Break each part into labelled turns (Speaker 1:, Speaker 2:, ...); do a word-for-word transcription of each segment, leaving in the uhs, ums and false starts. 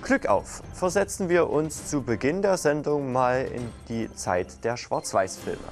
Speaker 1: Glück auf! Versetzen wir uns zu Beginn der Sendung mal in die Zeit der Schwarz-Weiß-Filme.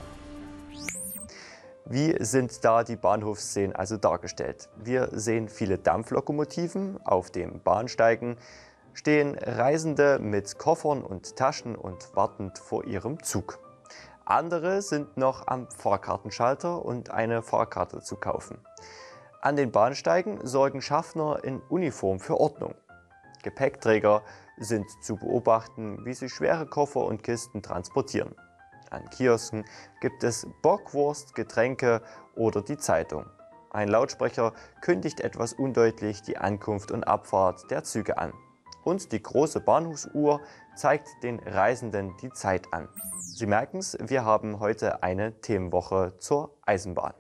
Speaker 1: Wie sind da die Bahnhofsszenen also dargestellt? Wir sehen viele Dampflokomotiven, auf den Bahnsteigen stehen Reisende mit Koffern und Taschen und wartend vor ihrem Zug. Andere sind noch am Fahrkartenschalter und eine Fahrkarte zu kaufen. An den Bahnsteigen sorgen Schaffner in Uniform für Ordnung. Gepäckträger sind zu beobachten, wie sie schwere Koffer und Kisten transportieren. An Kiosken gibt es Bockwurst, Getränke oder die Zeitung. Ein Lautsprecher kündigt etwas undeutlich die Ankunft und Abfahrt der Züge an. Und die große Bahnhofsuhr zeigt den Reisenden die Zeit an. Sie merken es, wir haben heute eine Themenwoche zur Eisenbahn.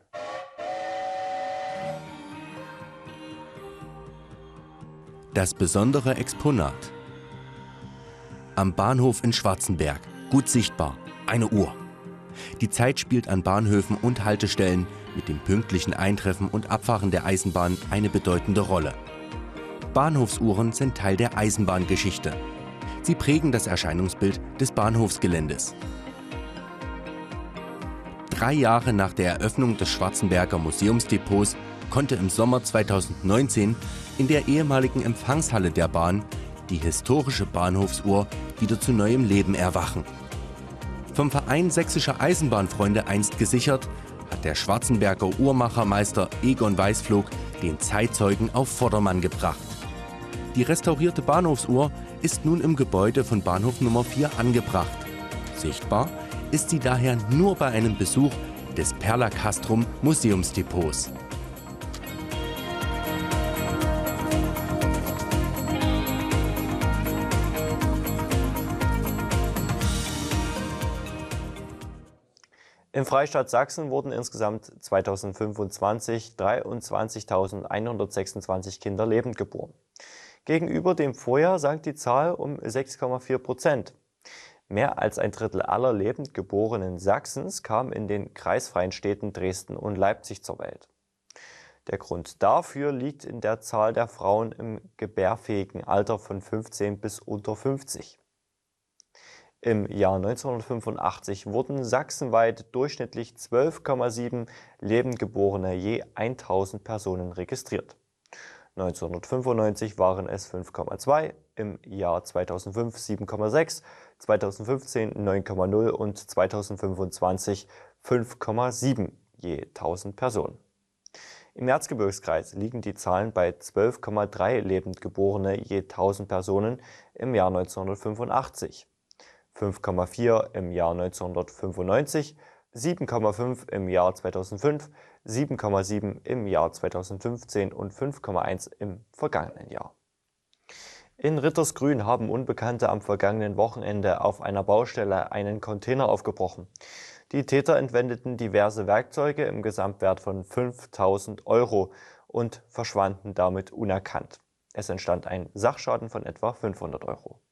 Speaker 2: Das besondere Exponat. Am Bahnhof in Schwarzenberg, gut sichtbar, eine Uhr. Die Zeit spielt an Bahnhöfen und Haltestellen mit dem pünktlichen Eintreffen und Abfahren der Eisenbahn eine bedeutende Rolle. Bahnhofsuhren sind Teil der Eisenbahngeschichte. Sie prägen das Erscheinungsbild des Bahnhofsgeländes. Drei Jahre nach der Eröffnung des Schwarzenberger Museumsdepots konnte im Sommer zweitausendneunzehn in der ehemaligen Empfangshalle der Bahn die historische Bahnhofsuhr wieder zu neuem Leben erwachen. Vom Verein Sächsischer Eisenbahnfreunde einst gesichert, hat der Schwarzenberger Uhrmachermeister Egon Weißflog den Zeitzeugen auf Vordermann gebracht. Die restaurierte Bahnhofsuhr ist nun im Gebäude von Bahnhof Nummer vier angebracht. Sichtbar ist sie daher nur bei einem Besuch des Perla Castrum Museumsdepots.
Speaker 1: Im Freistaat Sachsen wurden insgesamt zweitausendfünfundzwanzig dreiundzwanzigtausendeinhundertsechsundzwanzig Kinder lebend geboren. Gegenüber dem Vorjahr sank die Zahl um sechs Komma vier Prozent. Mehr als ein Drittel aller lebend Geborenen Sachsens kam in den kreisfreien Städten Dresden und Leipzig zur Welt. Der Grund dafür liegt in der Zahl der Frauen im gebärfähigen Alter von fünfzehn bis unter fünfzig. Im Jahr neunzehnhundertfünfundachtzig wurden sachsenweit durchschnittlich zwölf Komma sieben Lebendgeborene je tausend Personen registriert. neunzehnhundertfünfundneunzig waren es fünf Komma zwei, im Jahr zweitausendfünf sieben Komma sechs, zweitausendfünfzehn neun Komma null und zweitausendfünfundzwanzig fünf Komma sieben je tausend Personen. Im Erzgebirgskreis liegen die Zahlen bei zwölf Komma drei Lebendgeborene je tausend Personen im Jahr neunzehnhundertfünfundachtzig. fünf Komma vier im Jahr neunzehnhundertfünfundneunzig, sieben Komma fünf im Jahr zweitausendfünf, sieben Komma sieben im Jahr zweitausendfünfzehn und fünf Komma eins im vergangenen Jahr. In Rittersgrün haben Unbekannte am vergangenen Wochenende auf einer Baustelle einen Container aufgebrochen. Die Täter entwendeten diverse Werkzeuge im Gesamtwert von fünftausend Euro und verschwanden damit unerkannt. Es entstand ein Sachschaden von etwa fünfhundert Euro.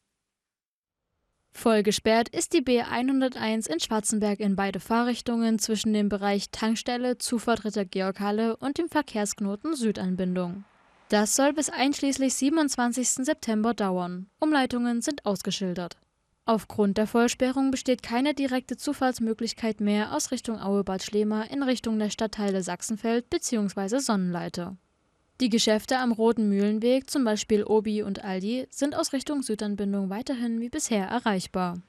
Speaker 3: Voll gesperrt ist die B hunderteins in Schwarzenberg in beide Fahrrichtungen zwischen dem Bereich Tankstelle, Zufahrt Ritter-Georg-Halle und dem Verkehrsknoten Südanbindung. Das soll bis einschließlich siebenundzwanzigsten September dauern. Umleitungen sind ausgeschildert. Aufgrund der Vollsperrung besteht keine direkte Zufahrtsmöglichkeit mehr aus Richtung Aue-Bad Schlema in Richtung der Stadtteile Sachsenfeld bzw. Sonnenleite. Die Geschäfte am Roten Mühlenweg, zum Beispiel Obi und Aldi, sind aus Richtung Südanbindung weiterhin wie bisher erreichbar.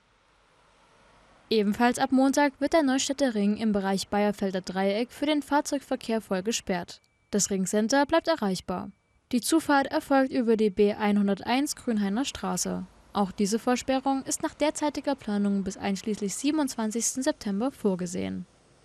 Speaker 3: Ebenfalls ab Montag wird der Neustädter Ring im Bereich Bayerfelder Dreieck für den Fahrzeugverkehr voll gesperrt. Das Ringcenter bleibt erreichbar. Die Zufahrt erfolgt über die B hunderteins Grünhainer Straße. Auch diese Vollsperrung ist nach derzeitiger Planung bis einschließlich siebenundzwanzigsten September vorgesehen.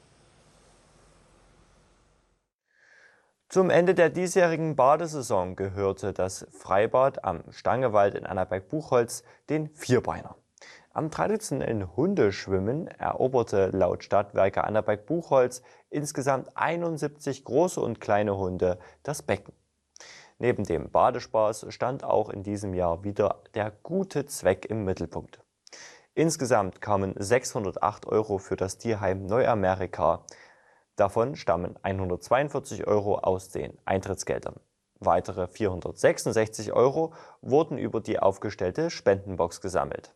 Speaker 1: Zum Ende der diesjährigen Badesaison gehörte das Freibad am Stangewald in Annaberg-Buchholz den Vierbeiner. Am traditionellen Hundeschwimmen eroberte laut Stadtwerke Annaberg-Buchholz insgesamt einundsiebzig große und kleine Hunde das Becken. Neben dem Badespaß stand auch in diesem Jahr wieder der gute Zweck im Mittelpunkt. Insgesamt kamen sechshundertacht Euro für das Tierheim Neuamerika. Davon stammen hundertzweiundvierzig Euro aus den Eintrittsgeldern. Weitere vierhundertsechsundsechzig Euro wurden über die aufgestellte Spendenbox gesammelt.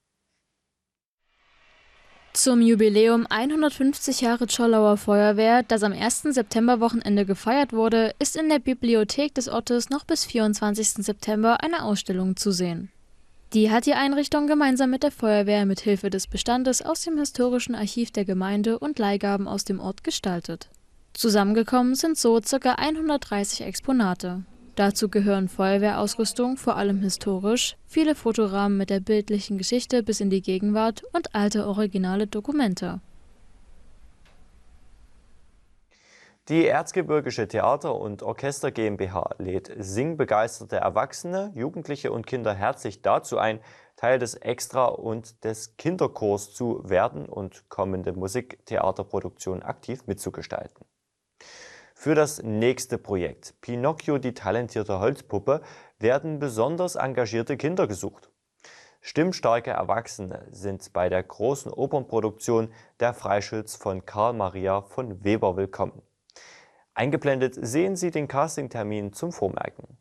Speaker 3: Zum Jubiläum hundertfünfzig Jahre Zschorlauer Feuerwehr, das am ersten Septemberwochenende gefeiert wurde, ist in der Bibliothek des Ortes noch bis vierundzwanzigsten September eine Ausstellung zu sehen. Die hat die Einrichtung gemeinsam mit der Feuerwehr mit Hilfe des Bestandes aus dem historischen Archiv der Gemeinde und Leihgaben aus dem Ort gestaltet. Zusammengekommen sind so ca. hundertdreißig Exponate. Dazu gehören Feuerwehrausrüstung, vor allem historisch, viele Fotorahmen mit der bildlichen Geschichte bis in die Gegenwart und alte originale Dokumente.
Speaker 1: Die Erzgebirgische Theater- und Orchester GmbH lädt singbegeisterte Erwachsene, Jugendliche und Kinder herzlich dazu ein, Teil des Extra- und des Kinderchors zu werden und kommende Musiktheaterproduktionen aktiv mitzugestalten. Für das nächste Projekt Pinocchio, die talentierte Holzpuppe, werden besonders engagierte Kinder gesucht. Stimmstarke Erwachsene sind bei der großen Opernproduktion Der Freischütz von Karl Maria von Weber willkommen. Eingeblendet sehen Sie den Castingtermin zum Vormerken.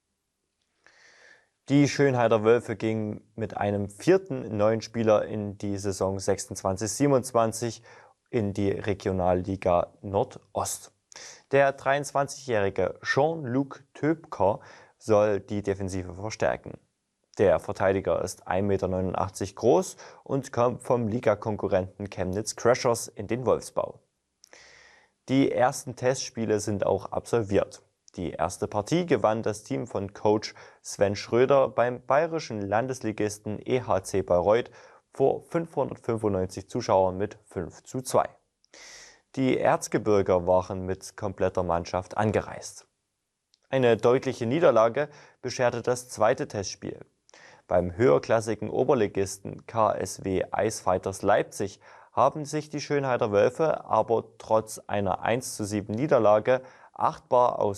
Speaker 1: Die Schönheiter Wölfe ging mit einem vierten neuen Spieler in die Saison sechsundzwanzig siebenundzwanzig in die Regionalliga Nordost. Der dreiundzwanzigjährige Jean-Luc Töpker soll die Defensive verstärken. Der Verteidiger ist ein Meter neunundachtzig groß und kommt vom Ligakonkurrenten Chemnitz Crashers in den Wolfsbau. Die ersten Testspiele sind auch absolviert. Die erste Partie gewann das Team von Coach Sven Schröder beim bayerischen Landesligisten E H C Bayreuth vor fünfhundertfünfundneunzig Zuschauern mit fünf zu zwei. Die Erzgebirger waren mit kompletter Mannschaft angereist. Eine deutliche Niederlage bescherte das zweite Testspiel. Beim höherklassigen Oberligisten K S W Eisfighters Leipzig haben sich die Schönheiter Wölfe aber trotz einer eins zu sieben Niederlage achtbar aus